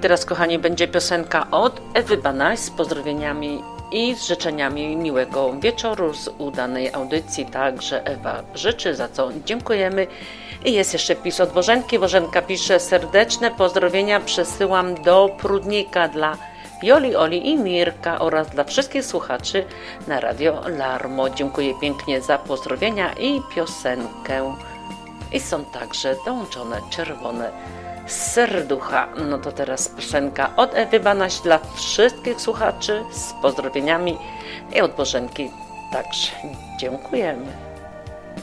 teraz, kochani, będzie piosenka od Ewy Banaś z pozdrowieniami i z życzeniami miłego wieczoru z udanej audycji. Także Ewa życzy, za co dziękujemy. I jest jeszcze wpis od Bożenki. Bożenka pisze: serdeczne pozdrowienia przesyłam do Prudnika dla Joli, Oli i Mirka oraz dla wszystkich słuchaczy na Radio Larmo. Dziękuję pięknie za pozdrowienia i piosenkę. I są także dołączone czerwone serducha. No to teraz piosenka od Ewy Banaś dla wszystkich słuchaczy z pozdrowieniami i od Bożenki także dziękujemy.